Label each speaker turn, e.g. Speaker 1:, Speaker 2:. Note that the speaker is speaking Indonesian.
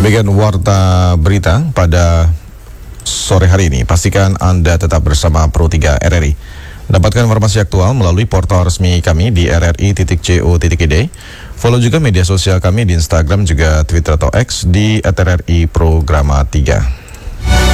Speaker 1: Demikian warta berita pada sore hari ini. Pastikan Anda tetap bersama Pro 3 RRI. Dapatkan informasi aktual melalui portal resmi kami di rri.co.id. Follow juga media sosial kami di Instagram juga Twitter atau X di @RRI Programa 3.